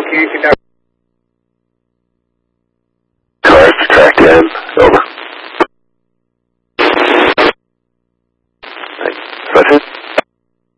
communication now. Cars to track 10, over. Right.